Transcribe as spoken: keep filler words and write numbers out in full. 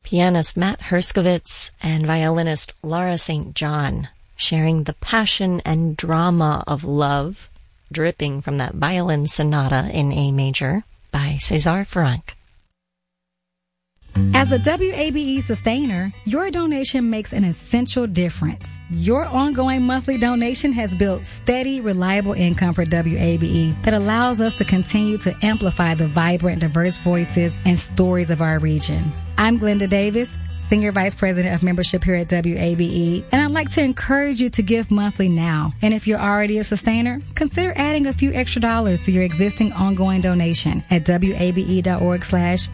pianist Matt Herskovitz and violinist Laura Saint John, sharing the passion and drama of love dripping from that violin sonata in A major by César Franck. As a W A B E sustainer, your donation makes an essential difference. Your ongoing monthly donation has built steady, reliable income for W A B E that allows us to continue to amplify the vibrant, diverse voices and stories of our region. I'm Glenda Davis, Senior Vice President of Membership here at W A B E, and I'd like to encourage you to give monthly now. And if you're already a sustainer, consider adding a few extra dollars to your existing ongoing donation at W A B E dot org slash